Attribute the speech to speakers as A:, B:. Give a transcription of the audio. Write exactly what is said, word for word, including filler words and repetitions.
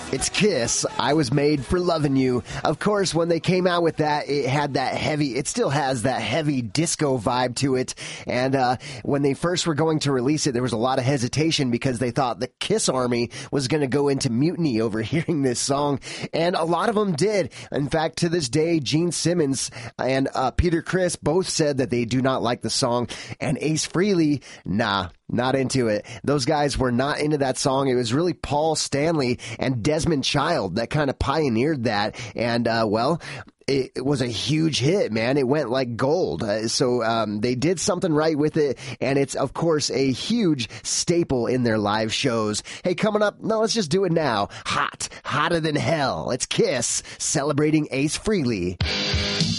A: It's Kiss. I Was Made for Loving You. Of course, when they came out with that, it had that heavy, it still has that heavy disco vibe to it. And uh, when they first were going to release it, there was a lot of hesitation because they thought the Kiss Army was going to go into mutiny over hearing this song. And a lot of them did. In fact, to this day, Gene Simmons and uh, Peter Criss both said that they do not like the song. And Ace Frehley, nah. Not into it. Those guys were not into that song. It was really Paul Stanley and Desmond Child that kind of pioneered that. And, uh, well, it, it was a huge hit, man. It went like gold. Uh, so um, they did something right with it. And it's, of course, a huge staple in their live shows. Hey, coming up, no, let's just do it now. Hot, hotter than hell. It's Kiss celebrating Ace Frehley.